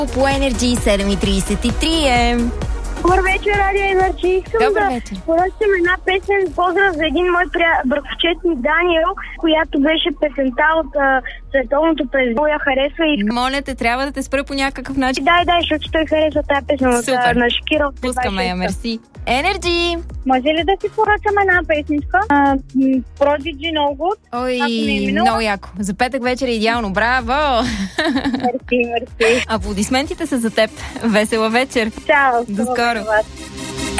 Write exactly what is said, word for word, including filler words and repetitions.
По Енерджи седем и тридесет и три е. Добър вечер, Радио Енерджи. Искам Добър да вечер. поръчам една песен, поздрав за един мой прия... братовчетник Даниел, която беше песента от а, световното през я харесва и... Моля те, трябва да те спра по някакъв начин. Дай, дай, защото той харесва тази песен от, Супер. на Шакира. Пускаме я, мерси. Енерджи! Може ли да си поръчам една песничка? Prodigy No Good. Ой, Ако не е минала. много яко. За петък вечер е идеално. Браво! Мерси, мерси. Аплодисментите са за теб. Весела вечер. Чао. До скоро.